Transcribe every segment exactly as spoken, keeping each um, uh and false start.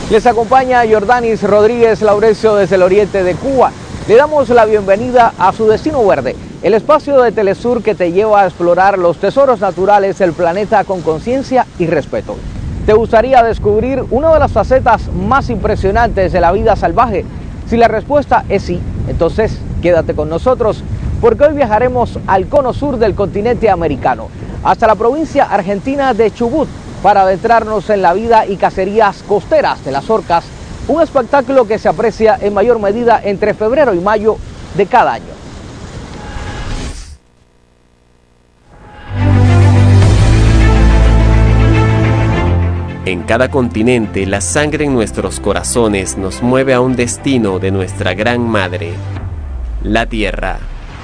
Les acompaña Jordanis Rodríguez Laurencio desde el oriente de Cuba. Le damos la bienvenida a su Destino Verde, el espacio de Telesur que te lleva a explorar los tesoros naturales del planeta con conciencia y respeto. ¿Te gustaría descubrir una de las facetas más impresionantes de la vida salvaje? Si la respuesta es sí, entonces quédate con nosotros, porque hoy viajaremos al cono sur del continente americano, hasta la provincia argentina de Chubut, para adentrarnos en la vida y cacerías costeras de las orcas, un espectáculo que se aprecia en mayor medida entre febrero y mayo de cada año. En cada continente, la sangre en nuestros corazones nos mueve a un destino de nuestra gran madre, la Tierra,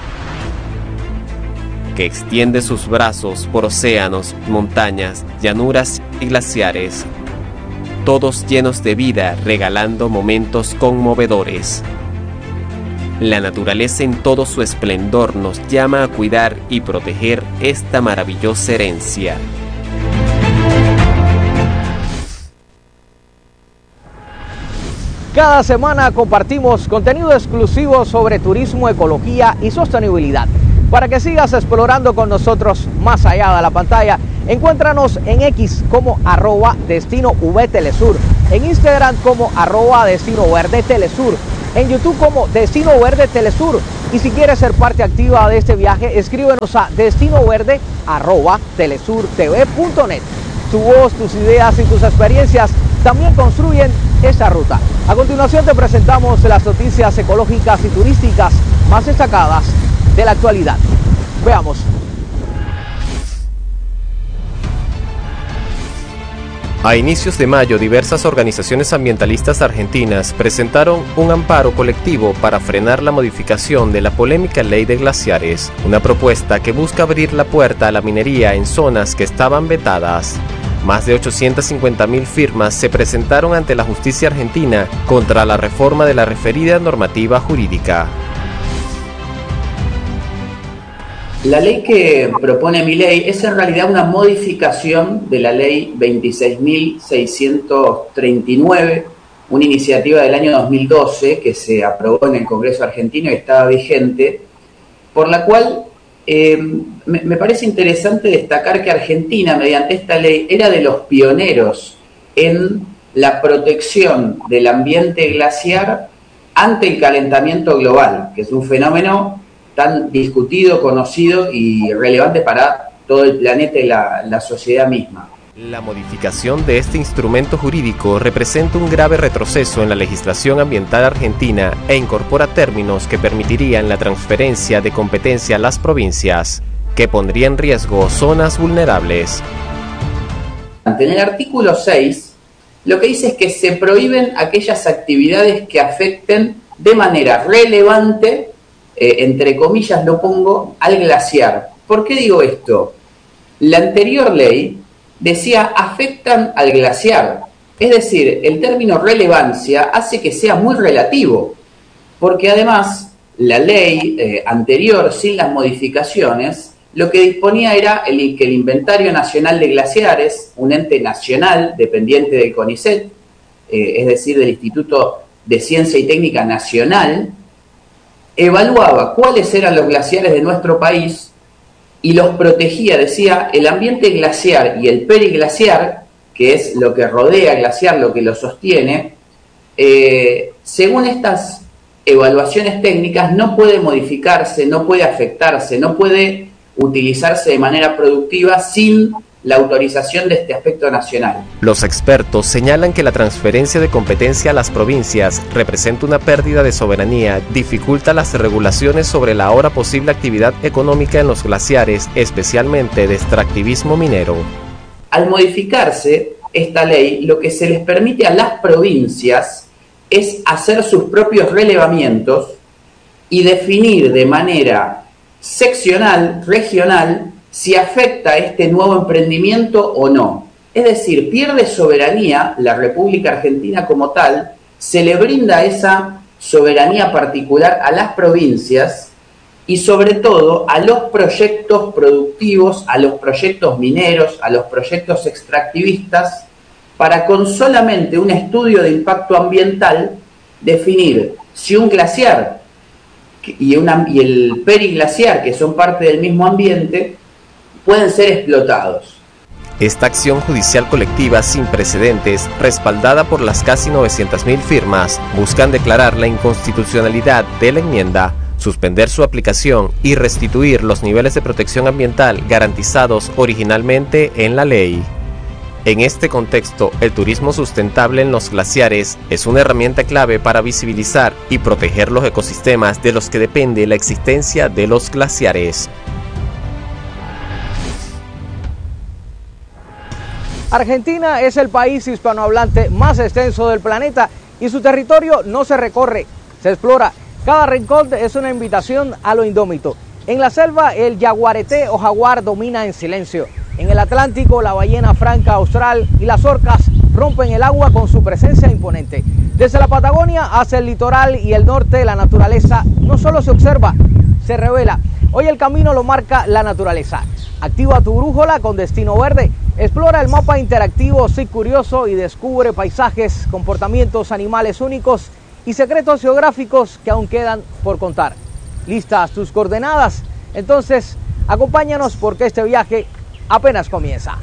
que extiende sus brazos por océanos, montañas, llanuras y glaciares, todos llenos de vida, regalando momentos conmovedores. La naturaleza en todo su esplendor nos llama a cuidar y proteger esta maravillosa herencia. Cada semana compartimos contenido exclusivo sobre turismo, ecología y sostenibilidad. Para que sigas explorando con nosotros más allá de la pantalla, encuéntranos en X como arroba Destino V Telesur, en Instagram como arroba Destino Verde Telesur, en YouTube como Destino Verde Telesur. Y si quieres ser parte activa de este viaje, escríbenos a destinoverde arroba telesurtv punto net. Tu voz, tus ideas y tus experiencias también construyen esta ruta. A continuación te presentamos las noticias ecológicas y turísticas más destacadas de la actualidad. Veamos. A inicios de mayo, diversas organizaciones ambientalistas argentinas presentaron un amparo colectivo para frenar la modificación de la polémica ley de glaciares, una propuesta que busca abrir la puerta a la minería en zonas que estaban vetadas. Más de ochocientas cincuenta mil firmas se presentaron ante la justicia argentina contra la reforma de la referida normativa jurídica. La ley que propone Milei es en realidad una modificación de la ley veintiséis mil seiscientos treinta y nueve, una iniciativa del año dos mil doce que se aprobó en el Congreso argentino y estaba vigente, por la cual eh, me, me parece interesante destacar que Argentina, mediante esta ley, era de los pioneros en la protección del ambiente glaciar ante el calentamiento global, que es un fenómeno tan discutido, conocido y relevante para todo el planeta y la, la sociedad misma. La modificación de este instrumento jurídico representa un grave retroceso en la legislación ambiental argentina e incorpora términos que permitirían la transferencia de competencia a las provincias, que pondría en riesgo zonas vulnerables. En el artículo seis, lo que dice es que se prohíben aquellas actividades que afecten de manera relevante, Eh, entre comillas lo pongo, al glaciar. ¿Por qué digo esto? La anterior ley decía afectan al glaciar, es decir, el término relevancia hace que sea muy relativo, porque además la ley eh, anterior, sin las modificaciones, lo que disponía era el, que el Inventario Nacional de Glaciares, un ente nacional dependiente del CONICET, eh, es decir, del Instituto de Ciencia y Técnica Nacional, evaluaba cuáles eran los glaciares de nuestro país y los protegía. Decía, el ambiente glaciar y el periglaciar, que es lo que rodea al glaciar, lo que lo sostiene, eh, según estas evaluaciones técnicas no puede modificarse, no puede afectarse, no puede utilizarse de manera productiva sin la autorización de este aspecto nacional. Los expertos señalan que la transferencia de competencia a las provincias representa una pérdida de soberanía, dificulta las regulaciones sobre la ahora posible actividad económica en los glaciares, especialmente de extractivismo minero. Al modificarse esta ley, lo que se les permite a las provincias es hacer sus propios relevamientos y definir de manera seccional, regional, si afecta este nuevo emprendimiento o no. Es decir, pierde soberanía la República Argentina como tal, se le brinda esa soberanía particular a las provincias y sobre todo a los proyectos productivos, a los proyectos mineros, a los proyectos extractivistas para con solamente un estudio de impacto ambiental definir si un glaciar y, una, y el periglaciar, que son parte del mismo ambiente, pueden ser explotados. Esta acción judicial colectiva sin precedentes, respaldada por las casi novecientas mil firmas, buscan declarar la inconstitucionalidad de la enmienda, suspender su aplicación y restituir los niveles de protección ambiental garantizados originalmente en la ley. En este contexto, el turismo sustentable en los glaciares es una herramienta clave para visibilizar y proteger los ecosistemas de los que depende la existencia de los glaciares. Argentina es el país hispanohablante más extenso del planeta y su territorio no se recorre, se explora. Cada rincón es una invitación a lo indómito. En la selva, el yaguareté o jaguar domina en silencio. En el Atlántico, la ballena franca austral y las orcas rompen el agua con su presencia imponente. Desde la Patagonia hacia el litoral y el norte, la naturaleza no solo se observa, se revela. Hoy el camino lo marca la naturaleza. Activa tu brújula con Destino Verde. Explora el mapa interactivo Sig Curioso y descubre paisajes, comportamientos animales únicos y secretos geográficos que aún quedan por contar. ¿Listas tus coordenadas? Entonces, acompáñanos porque este viaje apenas comienza.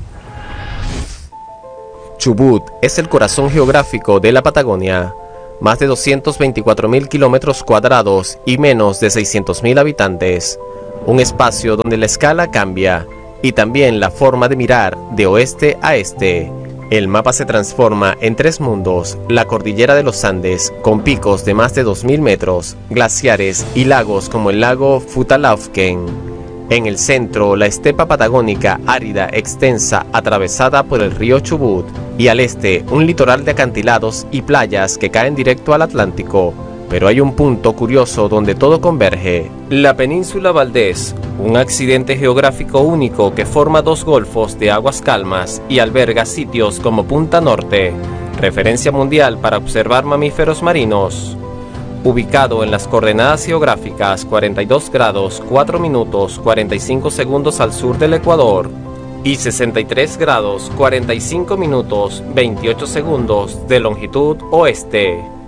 Chubut es el corazón geográfico de la Patagonia. Más de doscientos veinticuatro mil kilómetros cuadrados y menos de seiscientos mil habitantes. Un espacio donde la escala cambia y también la forma de mirar de oeste a este. El mapa se transforma en tres mundos: la cordillera de los Andes, con picos de más de dos mil metros, glaciares y lagos como el lago Futalaufken. En el centro, la estepa patagónica árida extensa atravesada por el río Chubut, y al este, un litoral de acantilados y playas que caen directo al Atlántico. Pero hay un punto curioso donde todo converge: la península Valdés, un accidente geográfico único que forma dos golfos de aguas calmas y alberga sitios como Punta Norte, referencia mundial para observar mamíferos marinos. Ubicado en las coordenadas geográficas cuarenta y dos grados cuatro minutos cuarenta y cinco segundos al sur del Ecuador y sesenta y tres grados cuarenta y cinco minutos veintiocho segundos de longitud oeste.